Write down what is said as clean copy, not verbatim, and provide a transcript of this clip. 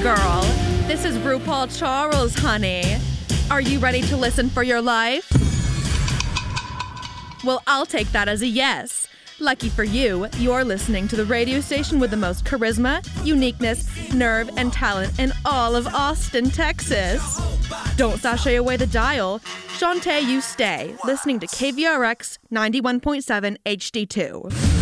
girl. This is RuPaul Charles, honey. Are you ready to listen for your life? Well, I'll take that as a yes. Lucky for you, you're listening to the radio station with the most charisma, uniqueness, nerve, and talent in all of Austin, Texas. Don't sashay away the dial. Shantae, you stay, listening to KVRX 91.7 HD2.